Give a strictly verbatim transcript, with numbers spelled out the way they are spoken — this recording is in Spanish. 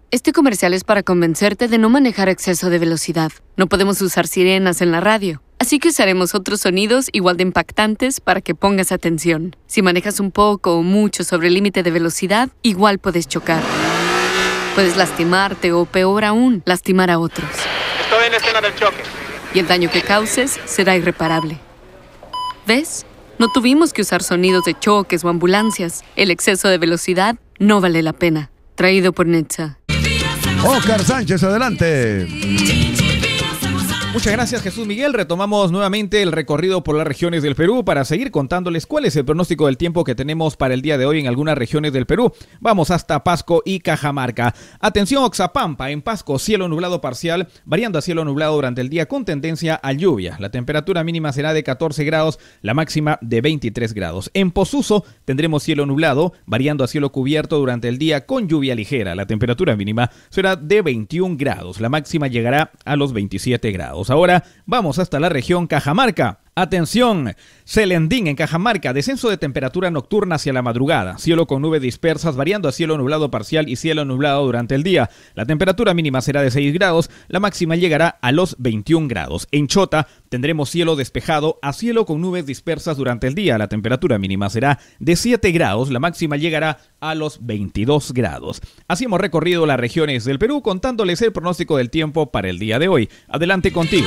Este comercial es para convencerte de no manejar a exceso de velocidad. No podemos usar sirenas en la radio, así que usaremos otros sonidos igual de impactantes para que pongas atención. Si manejas un poco o mucho sobre el límite de velocidad, igual puedes chocar. Puedes lastimarte o, peor aún, lastimar a otros. Estoy en la escena del choque. Y el daño que causes será irreparable. ¿Ves? No tuvimos que usar sonidos de choques o ambulancias. El exceso de velocidad no vale la pena. Traído por Netza. Oscar Sánchez, adelante. Muchas gracias, Jesús Miguel. Retomamos nuevamente el recorrido por las regiones del Perú para seguir contándoles cuál es el pronóstico del tiempo que tenemos para el día de hoy en algunas regiones del Perú. Vamos hasta Pasco y Cajamarca. Atención, Oxapampa, en Pasco, cielo nublado parcial, variando a cielo nublado durante el día con tendencia a lluvia. La temperatura mínima será de catorce grados, la máxima de veintitrés grados. En Posuso tendremos cielo nublado, variando a cielo cubierto durante el día con lluvia ligera. La temperatura mínima será de veintiún grados, la máxima llegará a los veintisiete grados. Ahora vamos hasta la región Cajamarca. Atención, Celendín en Cajamarca, descenso de temperatura nocturna hacia la madrugada, cielo con nubes dispersas variando a cielo nublado parcial y cielo nublado durante el día. La temperatura mínima será de seis grados, la máxima llegará a los veintiún grados. En Chota tendremos cielo despejado a cielo con nubes dispersas durante el día. La temperatura mínima será de siete grados, la máxima llegará a los veintidós grados. Así hemos recorrido las regiones del Perú contándoles el pronóstico del tiempo para el día de hoy. Adelante contigo.